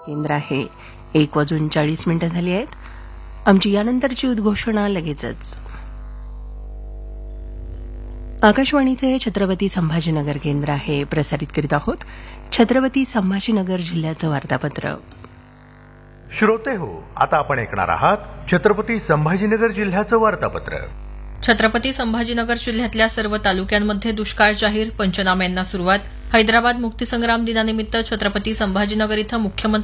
केंद्र आहे. 1:40 झाली आहेत. आमची यानंतरची उद्घोषणा लगेचच. आकाशवाणीचे छत्रपती संभाजीनगर केंद्र आहे. प्रसारित करीत आहोत छत्रपती संभाजीनगर जिल्ह्याचं वार्तापत्र. श्रोते हो, आता आपण ऐकणार आहात छत्रपती संभाजीनगर जिल्ह्याचं वार्तापत्र. छत्रपती संभाजीनगर जिल्ह्यातल्या सर्व तालुक्यांमध्ये दुष्काळ जाहीर, पंचनाम्यांना सुरुवात. हैदराबाद मुक्तीसंग्राम दिनानिमित्त छत्रपती संभाजीनगर इथं मुख्यमंत्री